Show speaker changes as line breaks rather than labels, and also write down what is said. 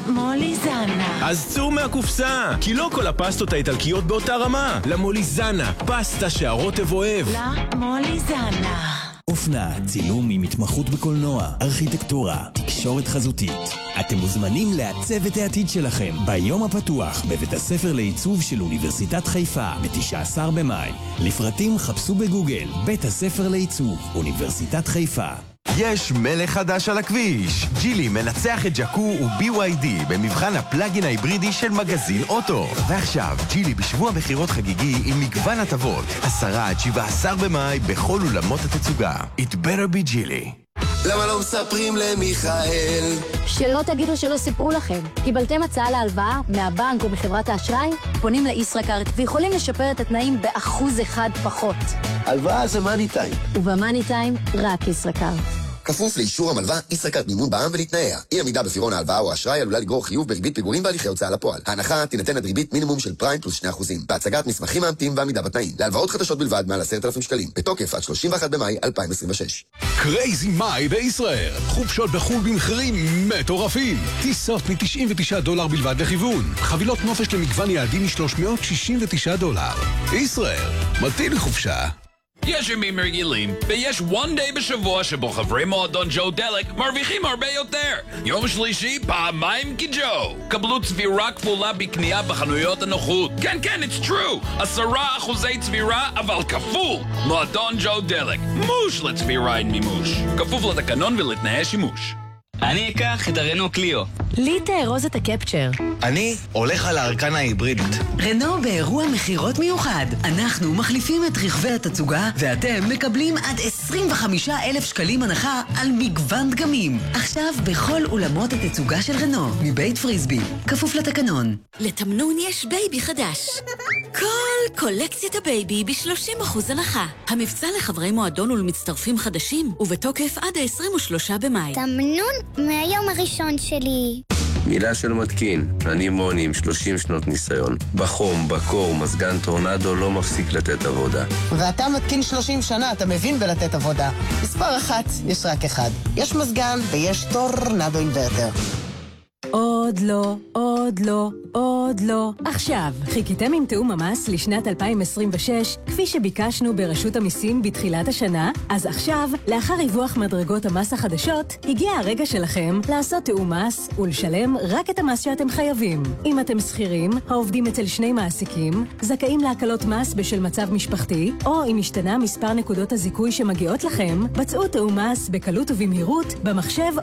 למוליזנה.
אז צאו מהקופסה, כי לא כל הפסטות האיטלקיות באותה רמה. למוליזנה, פסטה שהרוטב אוהב.
למוליזנה.
אופנה, צילום עם התמחות בקולנוע, ארכיטקטורה, תקשורת חזותית. אתם מוזמנים לעצב את העתיד שלכם ביום הפתוח בבית הספר לעיצוב של אוניברסיטת חיפה ב-19 במאי. לפרטים חפשו בגוגל בית הספר לעיצוב אוניברסיטת חיפה.
יש מלך חדש על הכביש. ג'ילי מנצח את ג'קו ו-BYD במבחן הפלאגין ההיברידי של מגזין אוטו. ועכשיו, ג'ילי בשבוע מחירות חגיגי עם מגוון הטבות. 10-17 במאי בכל אולמות התצוגה. It better be ג'ילי.
למה לא מספרים למיכאל?
שלא תגידו שלא סיפרו לכם. קיבלתם הצעה להלוואה מהבנק או מחברת האשראי? פונים לישראכרט ויכולים לשפר את התנאים ב1% פחות.
הלוואה זה מאני טיים.
ובמאני טיים רק ישראכרט.
כפוף לאישור המלווה, ישראכרט מימון בע"מ ולתנאיה. אי עמידה בפירעון ההלוואה או האשראי עלולה לגרור חיוב בריבית פיגורים בהליכי הוצאה לפועל. ההנחה תינתן עד ריבית מינימום של פריים פלוס 2%. בהצגת מסמכים מאמתים ועמידה בתנאים. להלוואות חדשות בלבד מעל 10,000 שקלים. בתוקף עד 31 במאי 2026.
קרייזי מאי בישראל. חופשות בחול במחירים מטורפים. טיסות $99 בלבד לכיוון. חבילות נופש למגוון יעדים $369. ישראל, מתאים לחופשה.
יש ימים רגילים, ויש one day בשבוע שבו חברי מועדון ג'ו דלק מרוויחים הרבה יותר. יום שלישי, פעמיים כג'ו. קבלו צבירה כפולה בקנייה בחנויות הנוחות. כן, it's true. 10% צבירה, אבל כפול. מועדון ג'ו דלק. מוש לצבירה עם מימוש. כפוף לתקנון ולתנאי שימוש.
אני אקח את הרנו קליו.
לי תארוז את הקפצ'ר.
אני הולך על הארקן ההיברידית.
רנו באירוע מחירות מיוחד. אנחנו מחליפים את רכבי התצוגה, ואתם מקבלים עד 25,000 שקלים הנחה על מגוון דגמים. עכשיו בכל אולמות התצוגה של רנו, מבית פריסבי, כפוף לתקנון.
לתמנון יש בייבי חדש. כל קולקציית הבייבי ב-30% הנחה. המבצע לחברי מועדון ולמצטרפים חדשים, ובתוקף עד ה-23 במאי.
תמנון מהיום הראשון שלי.
מילה של מתקין, אני מוני עם 30 שנות ניסיון. בחום, בקור, מזגן טורנדו לא מפסיק לתת עבודה.
ואתה מתקין 30 שנה, אתה מבין בלתת עבודה. מספר 1, יש רק אחד. יש מזגן ויש טורנדו אינברטר.
עוד לא, עוד לא, עוד לא. עכשיו, חיכיתם עם תאום המס לשנת 2026, כפי שביקשנו ברשות המיסים בתחילת השנה? אז עכשיו, לאחר ריווח מדרגות המס החדשות, הגיע הרגע שלכם לעשות תאום מס ולשלם רק את המס שאתם חייבים. אם אתם שכירים, העובדים אצל שני מעסיקים, זכאים להקלות מס בשל מצב משפחתי, או אם השתנה מספר נקודות הזיכוי שמגיעות לכם, בצעו תאום מס בקלות ובמהירות במחשב